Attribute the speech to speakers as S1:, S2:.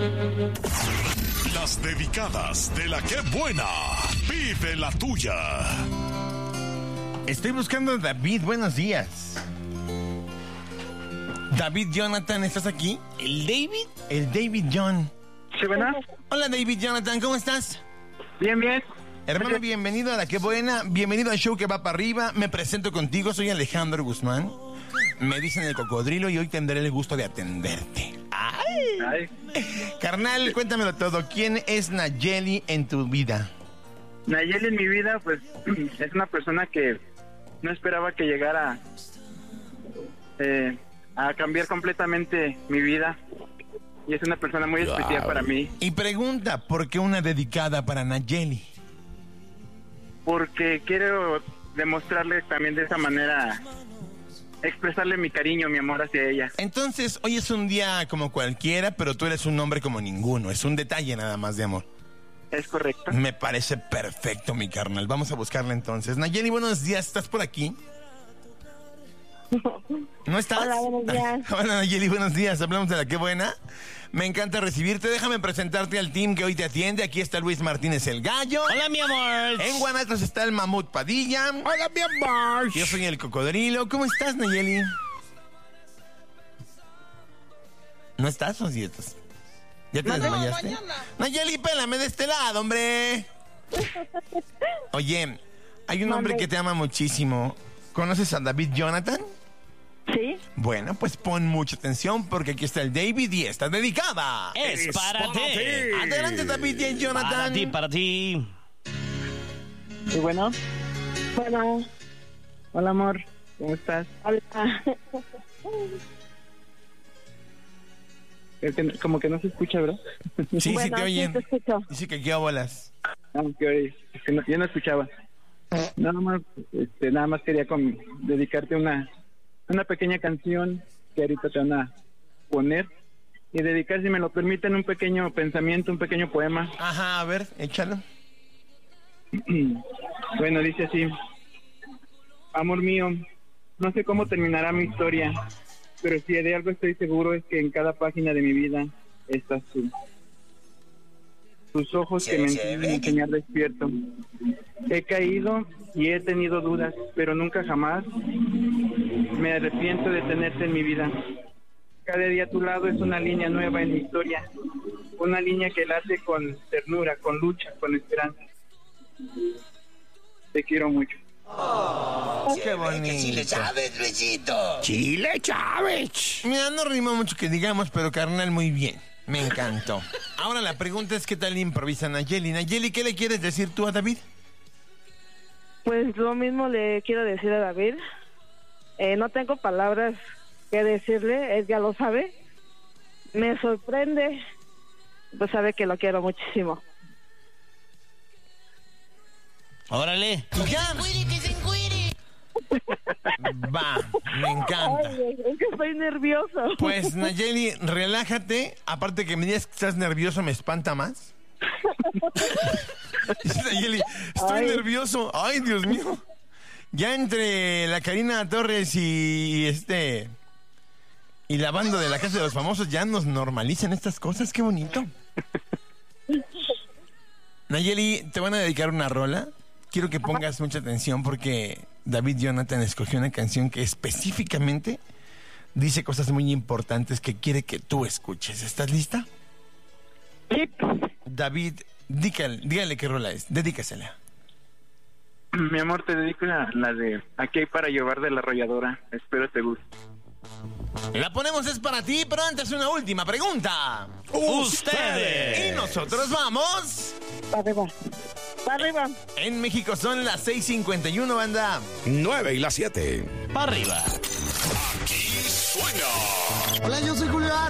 S1: Las dedicadas de la que buena. Pide la tuya.
S2: Estoy buscando a David. Buenos días. David Jonathan, ¿estás aquí?
S3: ¿El David?
S2: El David John.
S4: Sí, buenas.
S2: Hola David Jonathan, ¿cómo estás?
S4: Bien, bien.
S2: Hermano, bienvenido a La Que Buena, bienvenido al show que va para arriba. Me presento contigo, soy Alejandro Guzmán. Me dicen el cocodrilo y hoy tendré el gusto de atenderte.
S4: Ay.
S2: Carnal, cuéntamelo todo. ¿Quién es Nayeli en tu vida?
S4: Nayeli en mi vida, pues, es una persona que no esperaba que llegara a cambiar completamente mi vida. Y es una persona muy especial para mí.
S2: Y pregunta, ¿por qué una dedicada para Nayeli?
S4: Porque quiero demostrarle también de esa manera, expresarle mi cariño, mi amor hacia ella.
S2: Entonces, hoy es un día como cualquiera, pero tú eres un hombre como ninguno. Es un detalle nada más de amor.
S4: ¿Es correcto?
S2: Me parece perfecto, mi carnal. Vamos a buscarla entonces. Nayeli, buenos días. ¿Estás por aquí? ¿No estás?
S5: Hola, buenos días.
S2: Hola, Nayeli, buenos días. Hablamos de La Que Buena. Me encanta recibirte. Déjame presentarte al team que hoy te atiende. Aquí está Luis Martínez, el gallo.
S3: Hola, mi amor.
S2: En Guanatos está el Mamut Padilla.
S3: Hola, mi amor.
S2: Yo soy el cocodrilo. ¿Cómo estás, Nayeli? ¿No estás o sí estás? ¿Ya te desmayaste? Nayeli, pélame de este lado, hombre. Oye, hay un hombre que te ama muchísimo. ¿Conoces a David Jonathan?
S5: Sí.
S2: Bueno, pues pon mucha atención porque aquí está el David y está dedicada.
S3: Es para ti.
S2: Adelante, David y Jonathan.
S3: Para ti.
S4: ¿Y bueno?
S5: Bueno,
S4: Hola, amor. ¿Cómo estás?
S5: hola.
S4: Como que no se escucha, ¿verdad?
S2: Sí,
S5: Bueno,
S2: sí te oyen.
S5: sí te escucho.
S2: Dice que aquí a bolas.
S4: Aunque yo no escuchaba. Nada más quería dedicarte una pequeña canción que ahorita te van a poner y dedicar, si me lo permiten, un pequeño pensamiento, un pequeño poema.
S2: Ajá, a ver, échalo.
S4: Bueno, dice así: amor mío, no sé cómo terminará mi historia, pero si de algo estoy seguro es que en cada página de mi vida estás tú. Tus ojos que me enseñan a enseñar despierto. He caído y he tenido dudas, pero nunca jamás me arrepiento de tenerte en mi vida. Cada día a tu lado es una línea nueva en mi historia, una línea que late con ternura, con lucha, con esperanza. Te quiero mucho.
S2: Qué bonito.
S3: Chile Chávez, Luisito. Chile Chávez.
S2: Mira, no rima mucho que digamos, pero carnal, muy bien. Me encantó. Ahora la pregunta es: ¿qué tal improvisa Nayeli? Nayeli, ¿qué le quieres decir tú a David?
S5: Pues lo mismo le quiero decir a David. No tengo palabras que decirle, él ya lo sabe. Me sorprende, pues sabe que lo quiero muchísimo.
S3: Órale.
S2: ¡Ya! Va, me encanta.
S5: Ay, es que estoy nervioso.
S2: Pues Nayeli, relájate. Aparte que me digas que estás nervioso, me espanta más. Dice Nayeli, estoy nervioso. Ay, Dios mío. Ya entre la Karina Torres y la banda de la Casa de los Famosos ya nos normalizan estas cosas. Qué bonito. Nayeli, te van a dedicar una rola. Quiero que pongas mucha atención porque David Jonathan escogió una canción que específicamente dice cosas muy importantes que quiere que tú escuches. ¿Estás lista?
S5: Sí.
S2: David, dígale qué rola es. Dedícasela.
S4: Mi amor, te dedico la de Aquí hay para llevar de La Arrolladora. Espero te guste.
S2: La ponemos, es para ti, pero antes una última pregunta.
S3: Ustedes.
S2: Y nosotros vamos.
S5: Para arriba. Para arriba.
S2: En México son las 6:51, banda.
S1: 9 y las 7.
S3: Para arriba.
S1: Aquí suena.
S6: Hola, yo soy Julio